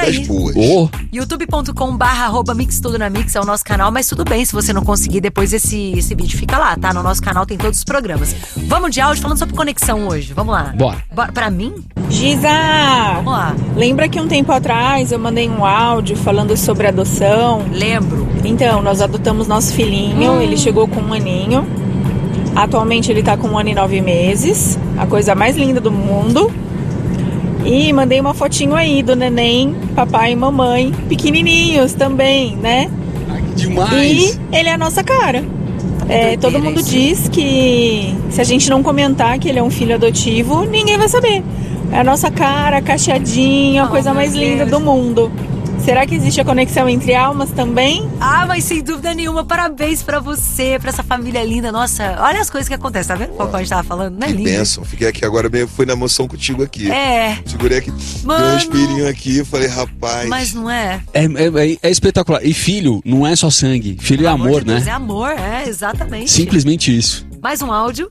das aí. boas. youtube.com/mixtudonamix é o nosso canal, mas tudo bem, se você não conseguir, depois esse vídeo fica lá, tá? No nosso canal tem todos os programas. Vamos de áudio falando sobre conexão hoje, vamos lá. Bora. Pra mim? Giza, Vamos lá. lembra que um tempo atrás eu mandei um áudio falando sobre adoção? Lembro. Então, nós adotamos nosso filhinho, ele chegou com 1 aninho. Atualmente ele tá com 1 ano e 9 meses, a coisa mais linda do mundo. E mandei uma fotinho aí do neném, papai e mamãe, pequenininhos também, né? Ai, que demais! E ele é a nossa cara. Todo mundo diz que se a gente não comentar que ele é um filho adotivo, ninguém vai saber. É a nossa cara, cacheadinha, a coisa mais linda do mundo. Será que existe a conexão entre almas também? Ah, mas sem dúvida nenhuma, parabéns pra você, pra essa família linda. Nossa, olha as coisas que acontecem, tá vendo? Qual que a gente tava falando? Não é Que lindo? bênção. Fiquei aqui agora, fui na emoção contigo aqui. É. Segurei aqui, Mano. dei um respirinho aqui e falei, rapaz. Mas não é? É espetacular. E filho não é só sangue. Filho é Pelo amor, de Deus, né? É amor, exatamente. Simplesmente isso. Mais um áudio.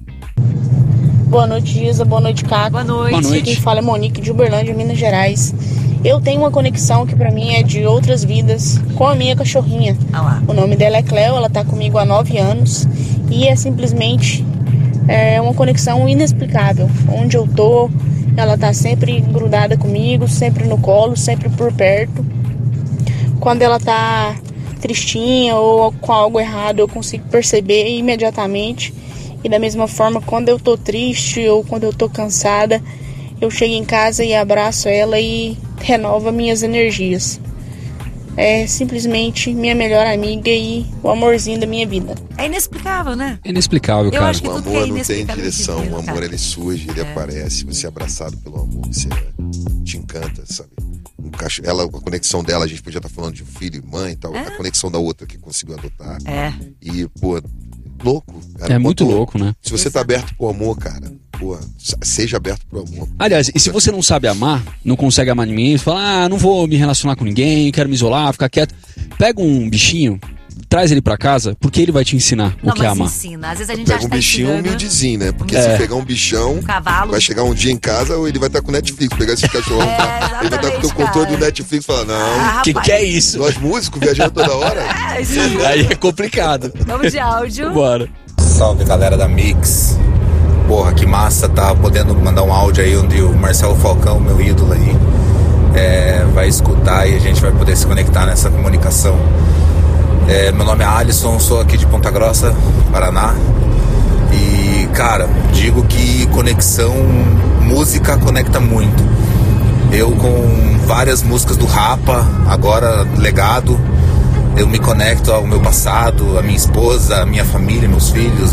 Boa noite, Isa. Boa noite, Caco. Boa noite. Boa noite. Quem fala é Monique, de Uberlândia, Minas Gerais. Eu tenho uma conexão que pra mim é de outras vidas com a minha cachorrinha. Ah lá. O nome dela é Cleo, ela tá comigo há 9 anos. E é simplesmente uma conexão inexplicável. Onde eu tô, ela tá sempre grudada comigo, sempre no colo, sempre por perto. Quando ela tá tristinha ou com algo errado, eu consigo perceber imediatamente. E da mesma forma, quando eu tô triste ou quando eu tô cansada, eu chego em casa e abraço ela e renova minhas energias. É simplesmente minha melhor amiga e o amorzinho da minha vida. É inexplicável, né? É inexplicável, Eu cara. acho que O tudo amor que é não tem inexplicável direção, divino, o amor cara. ele surge, ele aparece, você é abraçado pelo amor, você te encanta, sabe? A conexão dela, a gente podia estar falando de filho e mãe e tal, a conexão da outra que conseguiu adotar. É. E, pô, louco, cara. É muito louco, né? Se você tá aberto pro amor, cara, pô, seja aberto pro amor. Aliás, e se você não sabe amar, não consegue amar ninguém, você fala, não vou me relacionar com ninguém, quero me isolar, ficar quieto. Pega um bichinho, traz ele pra casa, porque ele vai te ensinar o que é mas amar. ensina. Às vezes a gente Pega acha um que tá bichinho ensinando. humildezinho, né? Porque se pegar um bichão, cavalo. vai chegar um dia em casa ou ele vai estar com Netflix. Pegar esse cachorro, ele vai estar com o teu controle do Netflix e falar, não, Que é isso? nós músicos viajando toda hora. Sim. Aí é complicado. Vamos de áudio. Bora. Salve, galera da Mix. Porra, que massa tá podendo mandar um áudio aí onde o Marcelo Falcão, meu ídolo aí, vai escutar e a gente vai poder se conectar nessa comunicação. Meu nome é Alisson, sou aqui de Ponta Grossa, Paraná. E, cara, digo que música conecta muito. Eu com várias músicas do Rapa, agora Legado, eu me conecto ao meu passado, à minha esposa, à minha família, meus filhos,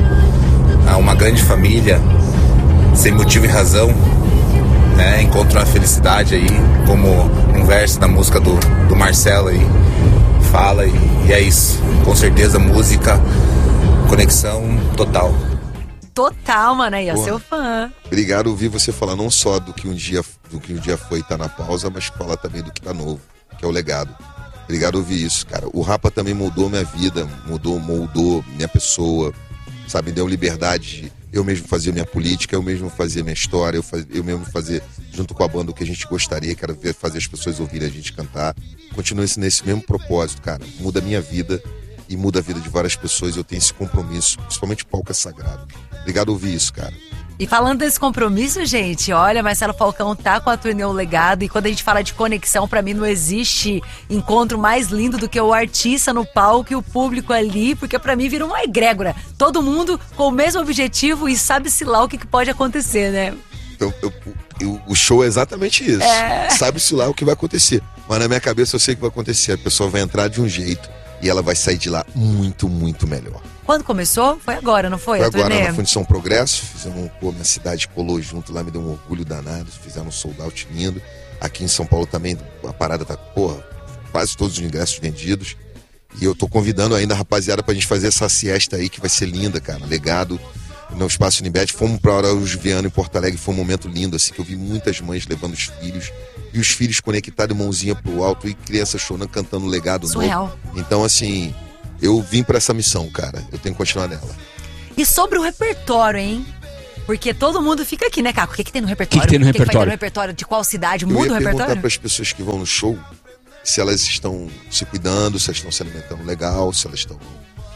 a uma grande família, sem motivo e razão, né? Encontro uma felicidade aí, como um verso da música do Marcelo aí fala, e é isso. Com certeza, música, conexão total. Total, mano, aí, ó, Porra. seu fã. Obrigado ouvir você falar não só do que um dia foi e tá na pausa, mas falar também do que tá novo, que é o legado. Obrigado ouvir isso, cara. O Rapa também moldou minha vida, moldou minha pessoa, sabe? Deu liberdade de eu mesmo fazer minha política, eu mesmo fazer minha história, eu mesmo fazer junto com a banda o que a gente gostaria, que era fazer as pessoas ouvirem a gente cantar. Continua nesse mesmo propósito, cara. Muda a minha vida e muda a vida de várias pessoas. Eu tenho esse compromisso, principalmente o palco é sagrado. Obrigado por ouvir isso, cara. E falando desse compromisso, gente, olha, Marcelo Falcão tá com a turnê O Legado, e quando a gente fala de conexão, pra mim não existe encontro mais lindo do que o artista no palco e o público ali, porque pra mim vira uma egrégora. Todo mundo com o mesmo objetivo e sabe-se lá o que pode acontecer, né? Então, o show é exatamente isso. Sabe-se lá o que vai acontecer. Mas na minha cabeça eu sei o que vai acontecer. A pessoa vai entrar de um jeito e ela vai sair de lá muito, muito melhor. Quando começou? Foi agora, não foi? Foi a agora turnê? na Fundição Progresso. Fizemos, minha cidade colou junto lá, me deu um orgulho danado. Fizeram um sold out lindo. Aqui em São Paulo também, a parada tá, quase todos os ingressos vendidos. E eu tô convidando ainda a rapaziada pra gente fazer essa siesta aí, que vai ser linda, cara. Legado no Espaço Unibet. Fomos pra Araújo Viana, em Porto Alegre. Foi um momento lindo, assim, que eu vi muitas mães levando os filhos. E os filhos conectados, mãozinha pro alto. E crianças chorando, cantando Legado Surreal. novo. Então, assim, eu vim pra essa missão, cara. Eu tenho que continuar nela. E sobre o repertório, hein? Porque todo mundo fica aqui, né, Caco? O que tem no repertório? O que tem no vai ter repertório? no repertório? De qual cidade? Eu Muda o ia repertório? perguntar para as pessoas que vão no show se elas estão se cuidando, se elas estão se alimentando legal, se elas estão...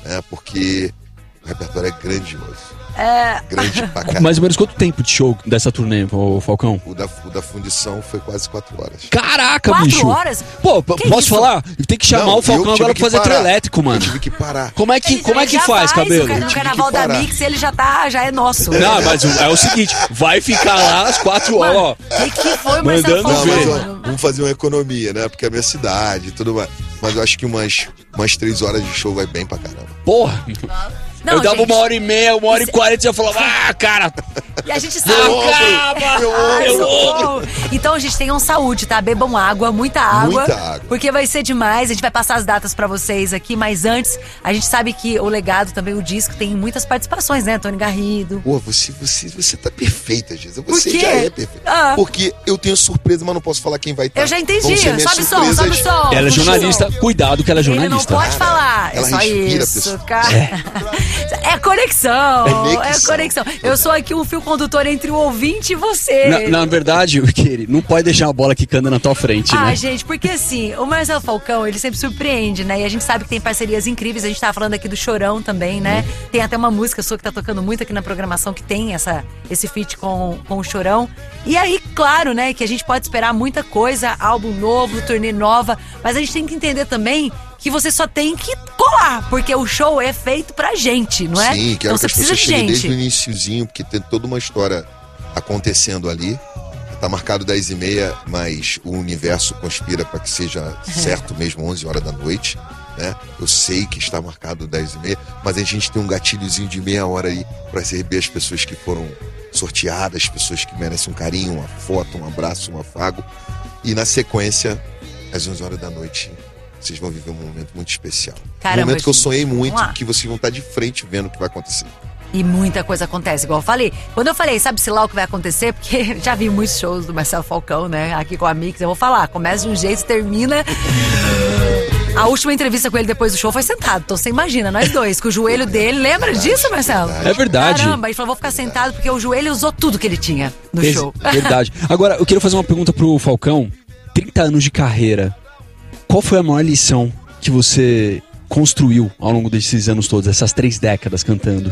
porque o repertório é grandioso. Grande pra caralho. Mais ou menos quanto tempo de show dessa turnê, ô Falcão? O da fundição foi quase 4 horas. Caraca, 4 bicho! horas? Pô, Que posso isso? falar? Tem que chamar Não, o Falcão eu tive agora que pra fazer parar. trio elétrico, mano. Eu tive que parar. Como é que Já faz, cabelo? No tive carnaval que da parar. Mix, ele já é nosso. Não, mas é o seguinte, vai ficar lá às 4 horas, ó. O que foi o Marcelo Mandando Não, ver. mas Falcão? ó, vamos fazer uma economia, né? Porque é a minha cidade e tudo mais. Mas eu acho que umas 3 horas de show vai bem pra caramba. Porra! Não, eu dava gente, 1h30, 1h40 e você falava, cara! E a gente sabe. Acaba! Meu Socorro. Então, gente, tenham saúde, tá? Bebam água, muita água. Muita água. Porque vai ser demais. A gente vai passar as datas pra vocês aqui, mas antes, a gente sabe que o legado também, o disco, tem muitas participações, né? Tony Garrido. Pô, você tá perfeita, Gisa. Por Você quê? já é perfeita. Ah. Porque eu tenho surpresa, mas não posso falar quem vai estar. Eu já entendi. Vão ser minhas Sobe o som, sobe o surpresas. som. Ela é Puxa o jornalista, som. cuidado que ela é Ele não jornalista. pode falar. Ela É só respira, isso, pessoal. cara. É conexão. É É conexão. Eu sou aqui um fio condutor entre o ouvinte e você. Na verdade, querido, não pode deixar a bola quicando na tua frente, né? Gente, porque assim, o Marcelo Falcão, ele sempre surpreende, né? E a gente sabe que tem parcerias incríveis. A gente tava falando aqui do Chorão também, né? Tem até uma música sua que tá tocando muito aqui na programação que tem esse feat com o Chorão. E aí, claro, né, que a gente pode esperar muita coisa, álbum novo, turnê nova, mas a gente tem que entender também que você só tem que colar, porque o show é feito pra gente, não é? Sim, então quero você que as precisa pessoas de cheguem desde o gente. iniciozinho, porque tem toda uma história acontecendo ali. Tá marcado 10h30, mas o universo conspira para que seja certo mesmo 11 horas da noite, né? Eu sei que está marcado 10h30, mas a gente tem um gatilhozinho de meia hora aí para receber as pessoas que foram sorteadas, pessoas que merecem um carinho, uma foto, um abraço, um afago. E na sequência, às 11 horas da noite, vocês vão viver um momento muito especial. Caramba, um momento que eu gente. sonhei muito, Vamos lá. que vocês vão estar de frente vendo o que vai acontecer. E muita coisa acontece, igual eu falei. Quando eu falei, sabe-se lá o que vai acontecer? Porque já vi muitos shows do Marcelo Falcão, né? Aqui com a Mix, eu vou falar. Começa de um jeito, termina... A última entrevista com ele depois do show foi sentado. Então você imagina, nós dois, com o joelho dele. Lembra disso, Marcelo? É verdade. Caramba, ele falou, vou ficar sentado porque o joelho usou tudo que ele tinha no show. Verdade. Agora, eu queria fazer uma pergunta pro Falcão. 30 anos de carreira. Qual foi a maior lição que você construiu ao longo desses anos todos, essas 3 décadas cantando?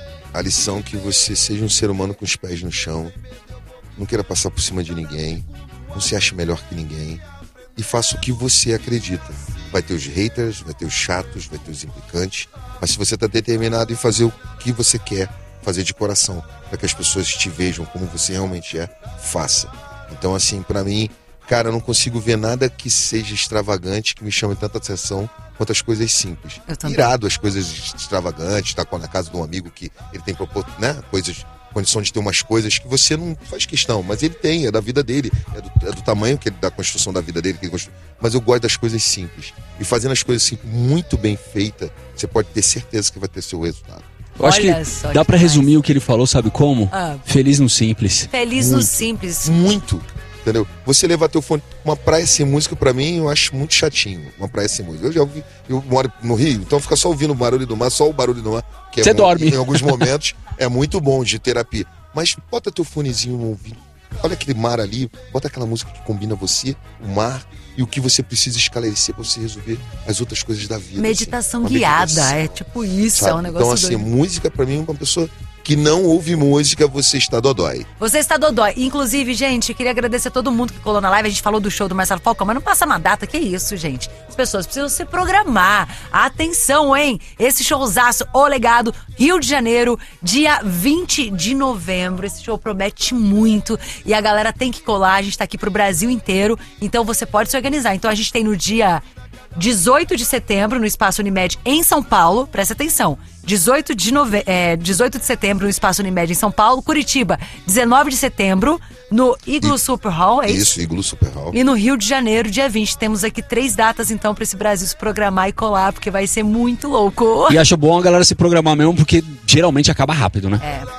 A lição que você seja um ser humano com os pés no chão, não queira passar por cima de ninguém, não se ache melhor que ninguém e faça o que você acredita. Vai ter os haters, vai ter os chatos, vai ter os implicantes, mas se você está determinado em fazer o que você quer, fazer de coração, para que as pessoas te vejam como você realmente é, faça. Então, assim, para mim, cara, eu não consigo ver nada que seja extravagante, que me chame tanta atenção quanto as coisas simples. Eu também. Irado as coisas extravagantes, tá na casa de um amigo que ele tem proposto, né, condição de ter umas coisas que você não faz questão, mas ele tem, é da vida dele, é do tamanho que ele, da construção da vida dele que ele construiu. Mas eu gosto das coisas simples. E fazendo as coisas simples muito bem feitas, você pode ter certeza que vai ter seu resultado. Eu acho Olha que só dá que pra demais. resumir o que ele falou, sabe como? Feliz no simples. Feliz no Muito. simples. Muito. Entendeu? Você levar teu fone. Uma praia sem música, pra mim, eu acho muito chatinho. Uma praia sem música. Eu já ouvi. Eu moro no Rio, então fica só ouvindo o barulho do mar, só o barulho do mar. Que Você dorme. Em alguns momentos é muito bom de terapia. Mas bota teu fonezinho no ouvido. Olha aquele mar ali, bota aquela música que combina você, o mar e o que você precisa esclarecer pra você resolver as outras coisas da vida. Meditação assim. Uma guiada, meditação, é tipo isso, sabe? é um negócio Então, assim, doido. música pra mim é uma pessoa que não ouve música, você está dodói. Você está dodói. Inclusive, gente, queria agradecer a todo mundo que colou na live. A gente falou do show do Marcelo Falcão, mas não passa uma data, que isso, gente. As pessoas precisam se programar. Atenção, hein? Esse showzaço, O Legado, Rio de Janeiro, dia 20 de novembro. Esse show promete muito e a galera tem que colar. A gente tá aqui pro Brasil inteiro, então você pode se organizar. Então a gente tem no dia 18 de setembro, no Espaço Unimed, em São Paulo. Presta atenção. 18 de setembro, no Espaço Unimed, em São Paulo. Curitiba, 19 de setembro, no Iglu Super Hall, é isso? Isso, Iglu Super Hall. E no Rio de Janeiro, dia 20. Temos aqui 3 datas, então, pra esse Brasil se programar e colar, porque vai ser muito louco. E acho bom a galera se programar mesmo, porque geralmente acaba rápido, né?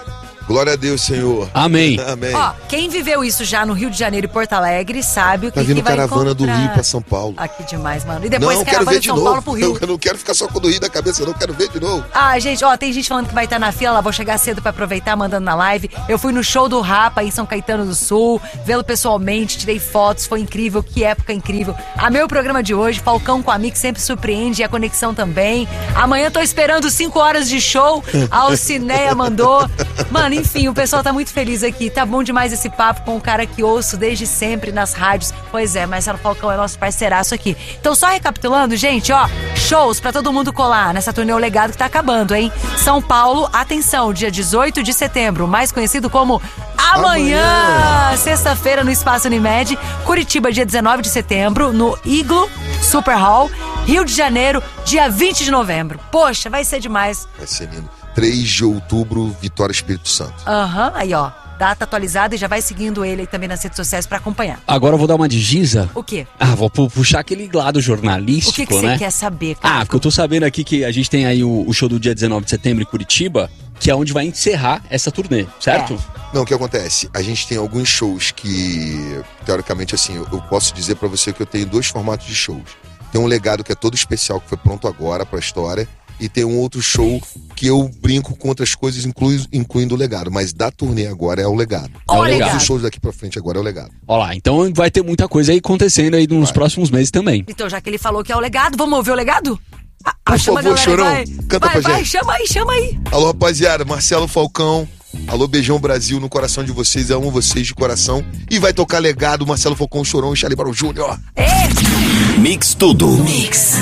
Glória a Deus, Senhor. Amém. Amém. Ó, quem viveu isso já no Rio de Janeiro e Porto Alegre sabe o que, Tá vindo que vai caravana do encontrar. Rio pra São Paulo. Ah, que demais, mano. E depois Não, quero caravana ver de de São novo. Paulo pro Rio. Eu não quero ficar só com o do Rio da cabeça, eu não quero ver de novo. Ah, gente, ó, tem gente falando que vai estar na fila, lá vou chegar cedo pra aproveitar, mandando na live. Eu fui no show do Rapa em São Caetano do Sul, vê-lo pessoalmente, tirei fotos, foi incrível, que época incrível. Amei o programa de hoje, Falcão com a Mix sempre surpreende e a conexão também. Amanhã tô esperando 5 horas de show, a Alcineia mandou. Mano, enfim, o pessoal tá muito feliz aqui, tá bom demais esse papo com o cara que ouço desde sempre nas rádios. Pois é, Marcelo Falcão é nosso parceiraço aqui. Então só recapitulando, gente, ó, shows pra todo mundo colar nessa turnê O Legado que tá acabando, hein? São Paulo, atenção, dia 18 de setembro, mais conhecido como amanhã. Sexta-feira no Espaço Unimed. Curitiba, dia 19 de setembro, no Iglu Super Hall. Rio de Janeiro, dia 20 de novembro. Poxa, vai ser demais. Vai ser lindo. 3 de outubro, Vitória, Espírito Santo. Aham, aí ó, data atualizada e já vai seguindo ele aí também nas redes sociais pra acompanhar. Agora eu vou dar uma de Giza. O quê? Ah, vou puxar aquele lado jornalístico, O que você né? quer saber, cara? Ah, porque eu tô sabendo aqui que a gente tem aí o show do dia 19 de setembro em Curitiba, que é onde vai encerrar essa turnê, certo? Não, o que acontece? A gente tem alguns shows que, teoricamente, assim, eu posso dizer pra você que eu tenho 2 formatos de shows. Tem um legado que é todo especial, que foi pronto agora pra história, e tem um outro show que eu brinco com outras coisas, incluindo o legado. Mas da turnê agora é o legado. É o legado. Todos os shows daqui pra frente agora é o legado. Ó lá, então vai ter muita coisa aí acontecendo aí nos próximos meses também. Então, já que ele falou que é o legado, vamos ouvir o legado? Por chama a favor, galera aí, Chorão, vai. canta pra Vai, gente. chama aí. Alô, rapaziada, Marcelo Falcão. Alô, beijão Brasil no coração de vocês. Eu amo vocês de coração. E vai tocar legado, Marcelo Falcão, Chorão e Charlie Brown Jr. Mix Tudo. Mix.